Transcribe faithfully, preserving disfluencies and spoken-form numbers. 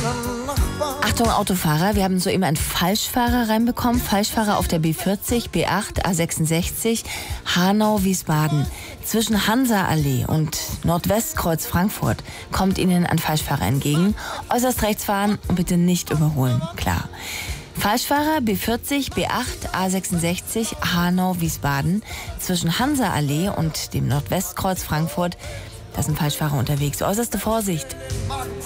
Achtung Autofahrer, wir haben soeben einen Falschfahrer reinbekommen. Falschfahrer auf der B vierzig, B acht, A sechsundsechzig, Hanau-Wiesbaden. Zwischen Hansa-Allee und Nordwestkreuz Frankfurt kommt Ihnen ein Falschfahrer entgegen. Äußerst rechts fahren und bitte nicht überholen, klar. Falschfahrer B vierzig, B acht, A sechsundsechzig, Hanau-Wiesbaden. Zwischen Hansa-Allee und dem Nordwestkreuz Frankfurt, da sind Falschfahrer unterwegs. Äußerste Vorsicht.